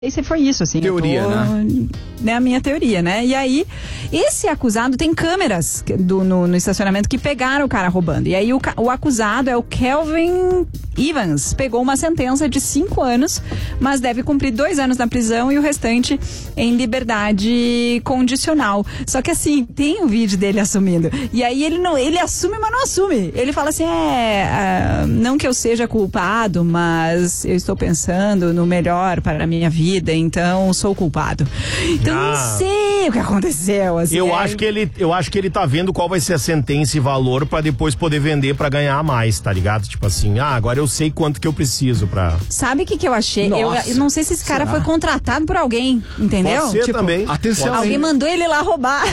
Esse foi isso, assim. Teoria, né? A minha teoria, né? E aí, esse acusado tem câmeras no estacionamento que pegaram o cara roubando. E aí, o acusado é o Kelvin Evans. Pegou uma sentença de 5 anos, mas deve cumprir 2 anos na prisão e o restante em liberdade condicional. Só que, assim, tem um vídeo dele assumindo. E aí, ele assume, mas não assume. Ele fala assim, não que eu seja culpado, mas eu estou pensando no melhor para a minha vida. Então sou culpado. Então não sei o que aconteceu. Assim, eu acho que ele tá vendo qual vai ser a sentença e valor pra depois poder vender pra ganhar mais, tá ligado? Tipo assim, agora eu sei quanto que eu preciso pra... Sabe o que eu achei? Eu não sei se esse cara foi contratado por alguém, entendeu? Pode ser também. Atenção. Alguém mandou ele lá roubar.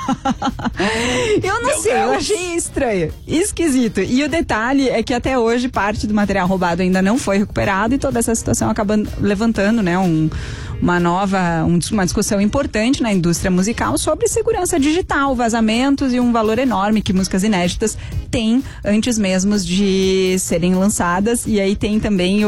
Eu não sei, eu achei estranho, esquisito. E o detalhe é que até hoje parte do material roubado ainda não foi recuperado e toda essa situação acaba levantando, né, uma discussão importante na indústria musical sobre segurança digital, vazamentos e um valor enorme que músicas inéditas têm antes mesmo de serem lançadas. E aí tem também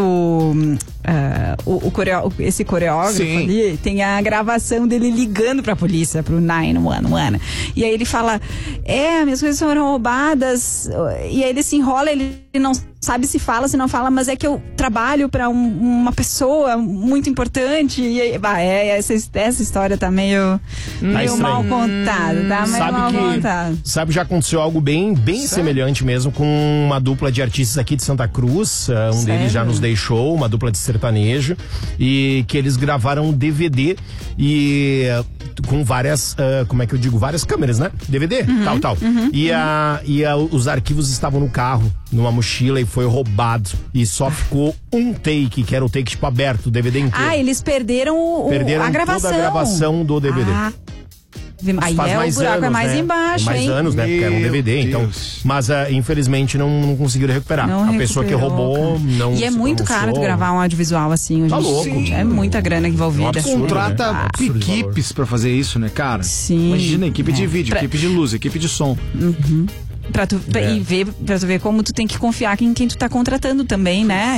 esse coreógrafo ali, tem a gravação dele ligando pra polícia, pro 911. E aí ele fala, minhas coisas foram roubadas. E aí ele se enrola, ele não sabe se fala, se não fala, mas é que eu trabalho pra uma pessoa muito importante. E aí, essa história tá meio mal contada, tá? Meio mal contada. Sabe, já aconteceu algo bem semelhante mesmo com uma dupla de artistas aqui de Santa Cruz. Um deles já nos deixou, uma dupla de sertanejo, e que eles gravaram um DVD e com várias, várias câmeras, né? DVD, tal. E os arquivos estavam no carro, numa mochila, e foi roubado. E só ficou um take, que era o take tipo aberto, o DVD inteiro. Eles perderam a gravação. Toda a gravação do DVD. Aí faz mais o buraco anos, é mais né? embaixo, mais anos, né? Porque era um DVD, então. Mas infelizmente não conseguiram recuperar. A pessoa que roubou não. E é muito caro de gravar um audiovisual assim hoje. Tá louco. É muita grana envolvida. Absurdo, contrata né? equipes pra fazer isso, né, cara? Sim. Imagina, equipe de vídeo, equipe de luz, equipe de som. Pra tu ver como tu tem que confiar em quem tu tá contratando também, né?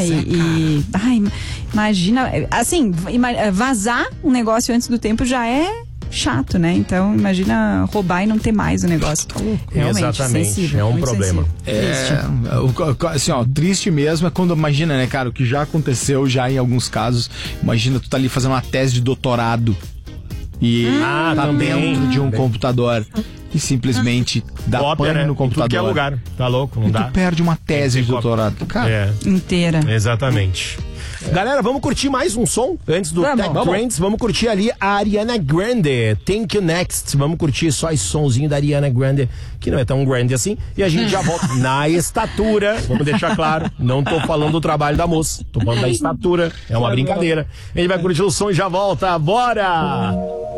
Imagina, assim, vazar um negócio antes do tempo já é chato, né? Então imagina roubar e não ter mais o negócio. Realmente, exatamente, sensível, é um problema. Assim, triste mesmo é quando, imagina, né, cara, o que já aconteceu já em alguns casos. Imagina, tu tá ali fazendo uma tese de doutorado e tá dentro de um computador e simplesmente dá pane no computador. Tudo que é lugar, tá louco, não dá. Tu perde uma tese de doutorado, cara. Inteira. Exatamente. Galera, vamos curtir mais um som antes do Tech Trends. Vamos curtir ali a Ariana Grande, Thank You Next. Vamos curtir só esse sonzinho da Ariana Grande, que não é tão grande assim. E a gente já volta na estatura. Vamos deixar claro, não tô falando do trabalho da moça, tô falando da estatura. É uma brincadeira. A gente vai curtir o som e já volta. Bora!